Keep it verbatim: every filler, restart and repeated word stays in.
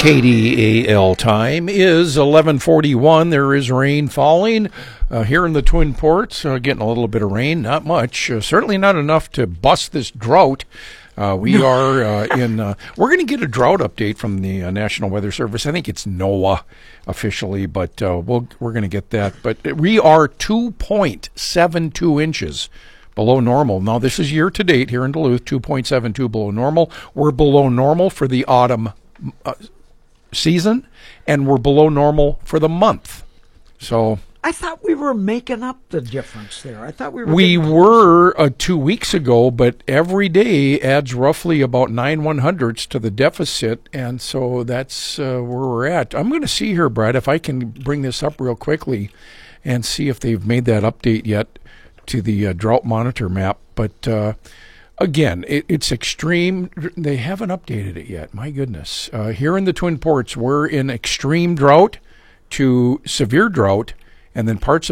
K D A L time is eleven forty-one. There is rain falling uh, here in the Twin Ports. Uh, getting a little bit of rain, not much. Uh, certainly not enough to bust this drought. Uh, we are uh, in. Uh, we're going to get a drought update from the uh, National Weather Service. I think it's NOAA officially, but uh, we'll, we're going to get that. But we are two point seven two inches below normal. Now, this is year to date here in Duluth, two point seven two below normal. We're below normal for the autumn uh, season, and we're below normal for the month. So I thought we were making up the difference there. I thought we were. We were uh, two weeks ago, but every day adds roughly about nine one hundredths to the deficit, and so that's uh, where we're at. I'm going to see here, Brad, if I can bring this up real quickly and see if they've made that update yet to the uh, drought monitor map. But uh, again, it, it's extreme. They haven't updated it yet. My goodness. Uh, here in the Twin Ports, we're in extreme drought to severe drought, and then parts of